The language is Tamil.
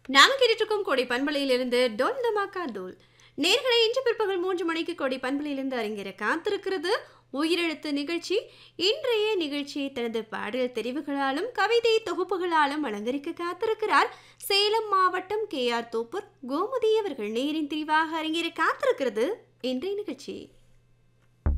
நாம கேட்டுருக்கும் கோடை பண்பலையிலிருந்து டோல் தமாக்கா டோல் நேர்களை இன்று பிற்பகல் 3 மணிக்கு கோடை பண்பலையிலிருந்து அரங்கேற காத்திருக்கிறது உயிரெழுத்து நிகழ்ச்சி. இன்றைய நிகழ்ச்சியை தனது பாடல் தெரிவுகளாலும் கவிதை தொகுப்புகளாலும் அலங்கரிக்க காத்திருக்கிறார் சேலம் மாவட்டம் KR தோப்பூர் கோமதி அவர்கள். நேரின் தெரிவாக அரங்கேற காத்திருக்கிறது இன்றைய நிகழ்ச்சி.